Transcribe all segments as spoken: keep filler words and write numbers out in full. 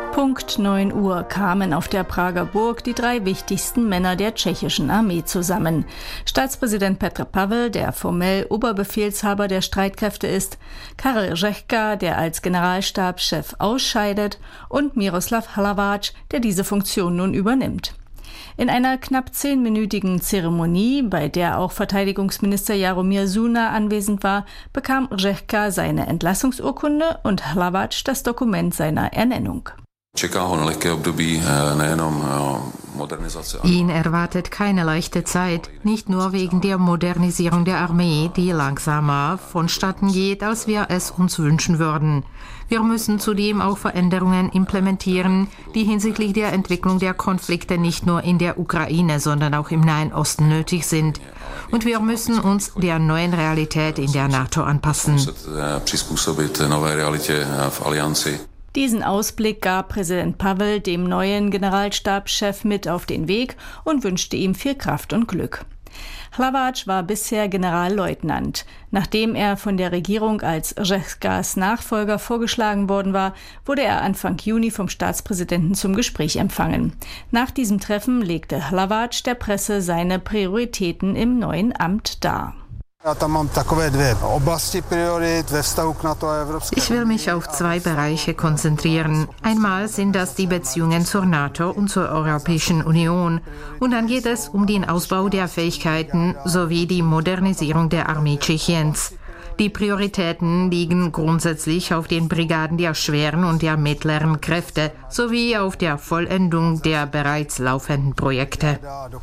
Punkt neun Uhr kamen auf der Prager Burg die drei wichtigsten Männer der tschechischen Armee zusammen. Staatspräsident Petr Pavel, der formell Oberbefehlshaber der Streitkräfte ist, Karel Řehka, der als Generalstabschef ausscheidet, und Miroslav Hlaváč, der diese Funktion nun übernimmt. In einer knapp zehnminütigen Zeremonie, bei der auch Verteidigungsminister Jaromír Šuňa anwesend war, bekam Řehka seine Entlassungsurkunde und Hlaváč das Dokument seiner Ernennung. Ihn erwartet keine leichte Zeit, nicht nur wegen der Modernisierung der Armee, die langsamer vonstatten geht, als wir es uns wünschen würden. Wir müssen zudem auch Veränderungen implementieren, die hinsichtlich der Entwicklung der Konflikte nicht nur in der Ukraine, sondern auch im Nahen Osten nötig sind. Und wir müssen uns der neuen Realität in der NATO anpassen. Diesen Ausblick gab Präsident Pavel dem neuen Generalstabschef mit auf den Weg und wünschte ihm viel Kraft und Glück. Hlaváč war bisher Generalleutnant. Nachdem er von der Regierung als Řehkas Nachfolger vorgeschlagen worden war, wurde er Anfang Juni vom Staatspräsidenten zum Gespräch empfangen. Nach diesem Treffen legte Hlaváč der Presse seine Prioritäten im neuen Amt dar. Ich will mich auf zwei Bereiche konzentrieren. Einmal sind das die Beziehungen zur NATO und zur Europäischen Union. Und dann geht es um den Ausbau der Fähigkeiten sowie die Modernisierung der Armee Tschechiens. Die Prioritäten liegen grundsätzlich auf den Brigaden der schweren und der mittleren Kräfte sowie auf der Vollendung der bereits laufenden Projekte.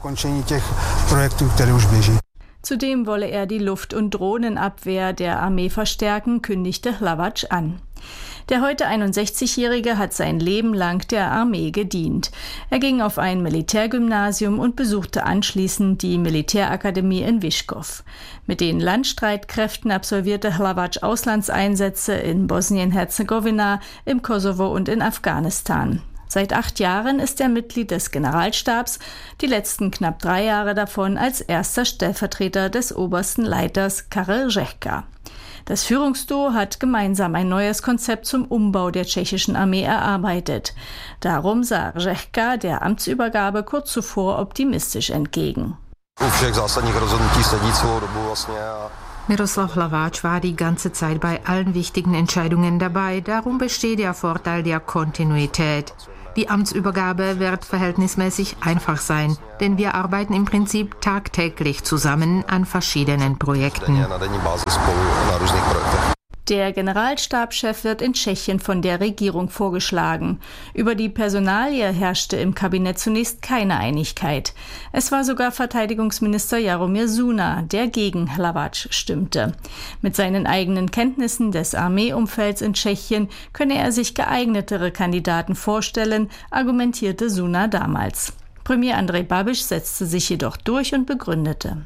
Zudem wolle er die Luft- und Drohnenabwehr der Armee verstärken, kündigte Hlaváč an. Der heute einundsechzigjährige hat sein Leben lang der Armee gedient. Er ging auf ein Militärgymnasium und besuchte anschließend die Militärakademie in Vyškov. Mit den Landstreitkräften absolvierte Hlaváč Auslandseinsätze in Bosnien-Herzegowina, im Kosovo und in Afghanistan. Seit acht Jahren ist er Mitglied des Generalstabs, die letzten knapp drei Jahre davon als erster Stellvertreter des obersten Leiters Karel Řehka. Das Führungsduo hat gemeinsam ein neues Konzept zum Umbau der tschechischen Armee erarbeitet. Darum sah Řehka der Amtsübergabe kurz zuvor optimistisch entgegen. Miroslav Hlaváč war die ganze Zeit bei allen wichtigen Entscheidungen dabei. Darum besteht der Vorteil der Kontinuität. Die Amtsübergabe wird verhältnismäßig einfach sein, denn wir arbeiten im Prinzip tagtäglich zusammen an verschiedenen Projekten. Der Generalstabschef wird in Tschechien von der Regierung vorgeschlagen. Über die Personalie herrschte im Kabinett zunächst keine Einigkeit. Es war sogar Verteidigungsminister Jaromír Šuňa, der gegen Hlaváč stimmte. Mit seinen eigenen Kenntnissen des Armeeumfelds in Tschechien könne er sich geeignetere Kandidaten vorstellen, argumentierte Šuňa damals. Premier Andrej Babiš setzte sich jedoch durch und begründete.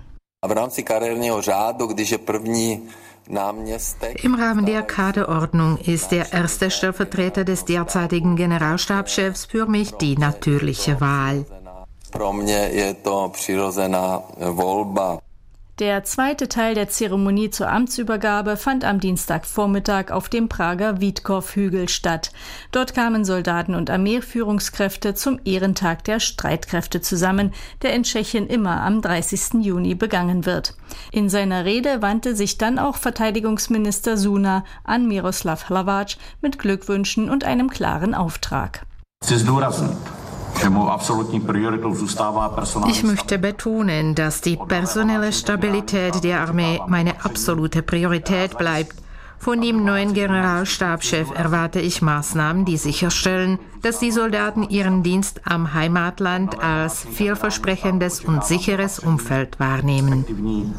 Im Rahmen der Kaderordnung ist der erste Stellvertreter des derzeitigen Generalstabschefs für mich die natürliche Wahl. Der zweite Teil der Zeremonie zur Amtsübergabe fand am Dienstagvormittag auf dem Prager Vítkov-Hügel statt. Dort kamen Soldaten und Armeeführungskräfte zum Ehrentag der Streitkräfte zusammen, der in Tschechien immer am dreißigsten Juni begangen wird. In seiner Rede wandte sich dann auch Verteidigungsminister Šuňa an Miroslav Hlaváč mit Glückwünschen und einem klaren Auftrag. Ich möchte betonen, dass die personelle Stabilität der Armee meine absolute Priorität bleibt. Von dem neuen Generalstabschef erwarte ich Maßnahmen, die sicherstellen, dass die Soldaten ihren Dienst am Heimatland als vielversprechendes und sicheres Umfeld wahrnehmen.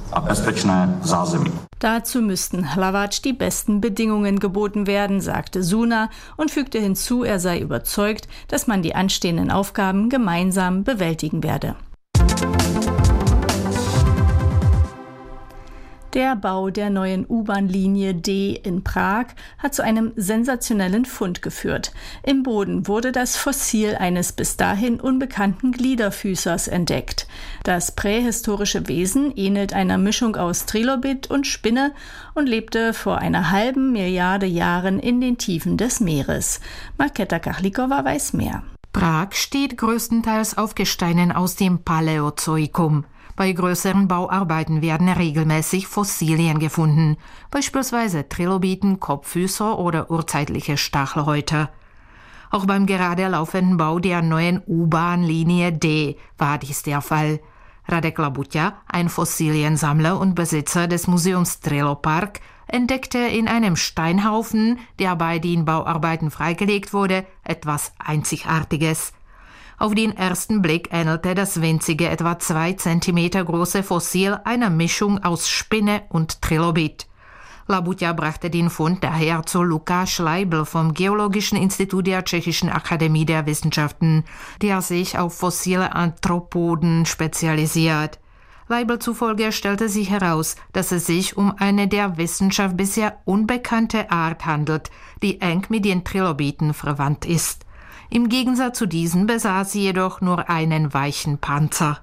Dazu müssten Hlaváč die besten Bedingungen geboten werden, sagte Šuňa und fügte hinzu, er sei überzeugt, dass man die anstehenden Aufgaben gemeinsam bewältigen werde. Der Bau der neuen U-Bahn-Linie D in Prag hat zu einem sensationellen Fund geführt. Im Boden wurde das Fossil eines bis dahin unbekannten Gliederfüßers entdeckt. Das prähistorische Wesen ähnelt einer Mischung aus Trilobit und Spinne und lebte vor einer halben Milliarde Jahren in den Tiefen des Meeres. Markéta Karlíková weiß mehr. Prag steht größtenteils auf Gesteinen aus dem Paläozoikum. Bei größeren Bauarbeiten werden regelmäßig Fossilien gefunden, beispielsweise Trilobiten, Kopffüßer oder urzeitliche Stachelhäuter. Auch beim gerade laufenden Bau der neuen U-Bahn-Linie D war dies der Fall. Radek Labuťa, ein Fossiliensammler und Besitzer des Museums Trilopark, entdeckte in einem Steinhaufen, der bei den Bauarbeiten freigelegt wurde, etwas Einzigartiges. Auf den ersten Blick ähnelte das winzige, etwa zwei Zentimeter große Fossil einer Mischung aus Spinne und Trilobit. Labuťa brachte den Fund daher zu Lukáš Schleibl vom Geologischen Institut der Tschechischen Akademie der Wissenschaften, der sich auf fossile Anthropoden spezialisiert. Leibl zufolge stellte sich heraus, dass es sich um eine der Wissenschaft bisher unbekannte Art handelt, die eng mit den Trilobiten verwandt ist. Im Gegensatz zu diesen besaß sie jedoch nur einen weichen Panzer.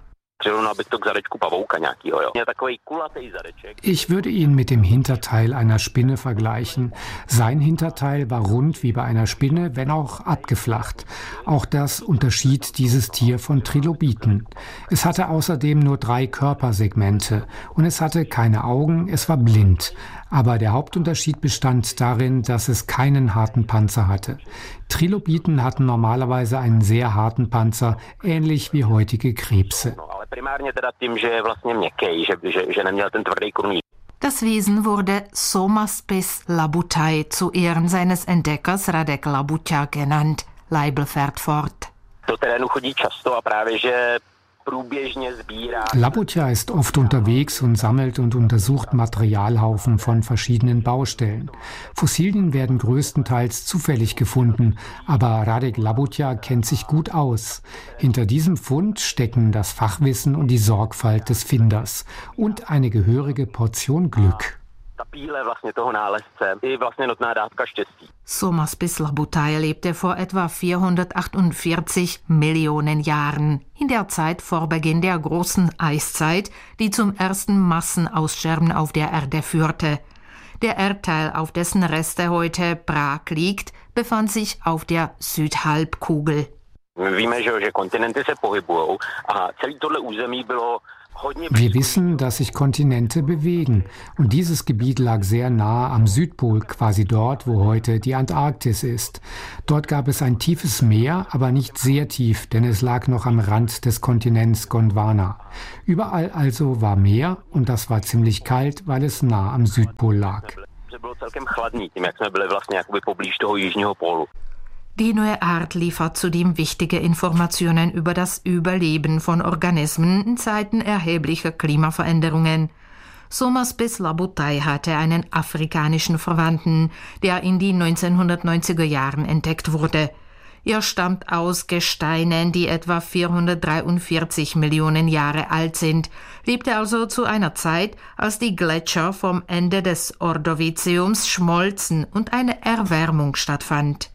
Ich würde ihn mit dem Hinterteil einer Spinne vergleichen. Sein Hinterteil war rund wie bei einer Spinne, wenn auch abgeflacht. Auch das unterschied dieses Tier von Trilobiten. Es hatte außerdem nur drei Körpersegmente und es hatte keine Augen, es war blind. Aber der Hauptunterschied bestand darin, dass es keinen harten Panzer hatte. Trilobiten hatten normalerweise einen sehr harten Panzer, ähnlich wie heutige Krebse. Das Wesen wurde Somaspis labutai zu Ehren seines Entdeckers Radek Labuťa genannt. Leibl fährt fort. Labuťa ist oft unterwegs und sammelt und untersucht Materialhaufen von verschiedenen Baustellen. Fossilien werden größtenteils zufällig gefunden, aber Radek Labuťa kennt sich gut aus. Hinter diesem Fund stecken das Fachwissen und die Sorgfalt des Finders und eine gehörige Portion Glück. Somaspis labutai lebte vor etwa vierhundertachtundvierzig Millionen Jahren, in der Zeit vor Beginn der großen Eiszeit, die zum ersten Massenaussterben auf der Erde führte. Der Erdteil, auf dessen Reste heute Prag liegt, befand sich auf der Südhalbkugel. Wir wissen, dass sich Kontinente bewegen und dieses Gebiet lag sehr nah am Südpol, quasi dort, wo heute die Antarktis ist. Dort gab es ein tiefes Meer, aber nicht sehr tief, denn es lag noch am Rand des Kontinents Gondwana. Überall also war Meer und das war ziemlich kalt, weil es nah am Südpol lag. Die neue Art liefert zudem wichtige Informationen über das Überleben von Organismen in Zeiten erheblicher Klimaveränderungen. Somaspis labutai hatte einen afrikanischen Verwandten, der in den neunzehnhundertneunziger Jahren entdeckt wurde. Er stammt aus Gesteinen, die etwa vierhundertdreiundvierzig Millionen Jahre alt sind, lebte also zu einer Zeit, als die Gletscher vom Ende des Ordoviziums schmolzen und eine Erwärmung stattfand.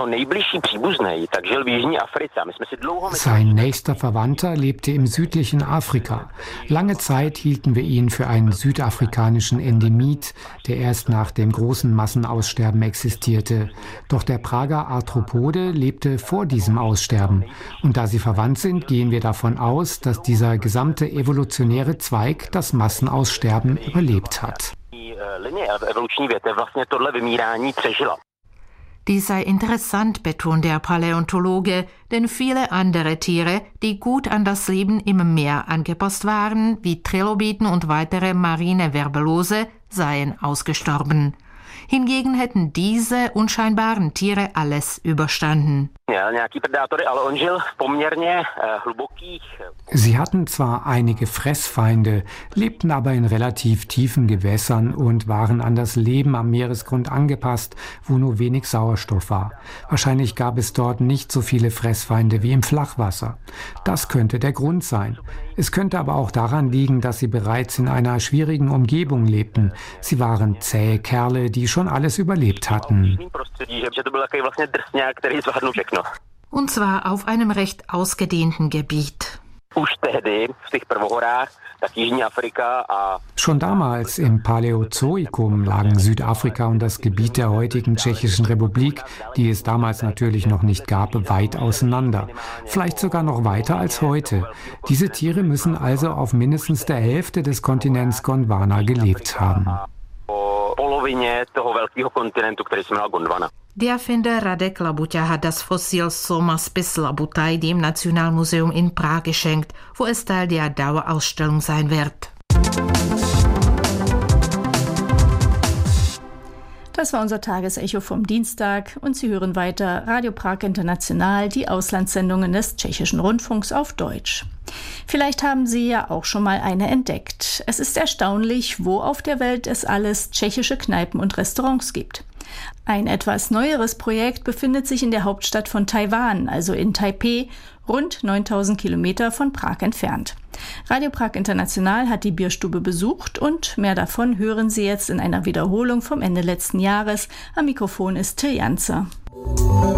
Sein nächster Verwandter lebte im südlichen Afrika. Lange Zeit hielten wir ihn für einen südafrikanischen Endemit, der erst nach dem großen Massenaussterben existierte. Doch der Prager Arthropode lebte vor diesem Aussterben. Und da sie verwandt sind, gehen wir davon aus, dass dieser gesamte evolutionäre Zweig das Massenaussterben überlebt hat. Dies sei interessant, betont der Paläontologe, denn viele andere Tiere, die gut an das Leben im Meer angepasst waren, wie Trilobiten und weitere marine Wirbellose, seien ausgestorben. Hingegen hätten diese unscheinbaren Tiere alles überstanden. Sie hatten zwar einige Fressfeinde, lebten aber in relativ tiefen Gewässern und waren an das Leben am Meeresgrund angepasst, wo nur wenig Sauerstoff war. Wahrscheinlich gab es dort nicht so viele Fressfeinde wie im Flachwasser. Das könnte der Grund sein. Es könnte aber auch daran liegen, dass sie bereits in einer schwierigen Umgebung lebten. Sie waren zähe Kerle, die schon alles überlebt hatten. Und zwar auf einem recht ausgedehnten Gebiet. Schon damals im Paläozoikum lagen Südafrika und das Gebiet der heutigen Tschechischen Republik, die es damals natürlich noch nicht gab, weit auseinander. Vielleicht sogar noch weiter als heute. Diese Tiere müssen also auf mindestens der Hälfte des Kontinents Gondwana gelebt haben. Der Erfinder Radek Labuťa hat das Fossil Somaspis labutai dem Nationalmuseum in Prag geschenkt, wo es Teil der Dauerausstellung sein wird. Das war unser Tagesecho vom Dienstag und Sie hören weiter Radio Prag International, die Auslandssendungen des Tschechischen Rundfunks auf Deutsch. Vielleicht haben Sie ja auch schon mal eine entdeckt. Es ist erstaunlich, wo auf der Welt es alles tschechische Kneipen und Restaurants gibt. Ein etwas neueres Projekt befindet sich in der Hauptstadt von Taiwan, also in Taipeh, rund neuntausend Kilometer von Prag entfernt. Radio Prag International hat die Bierstube besucht und mehr davon hören Sie jetzt in einer Wiederholung vom Ende letzten Jahres. Am Mikrofon ist Till Janzer.